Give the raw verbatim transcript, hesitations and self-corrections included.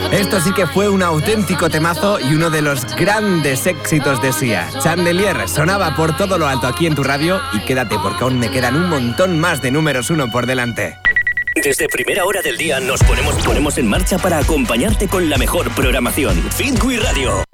Esto sí que fue un auténtico temazo y uno de los grandes éxitos de Sia. Chandelier sonaba por todo lo alto aquí en tu radio y quédate porque aún me quedan un montón más de números uno por delante. Desde primera hora del día nos ponemos, ponemos en marcha para acompañarte con la mejor programación. Fitwi Radio.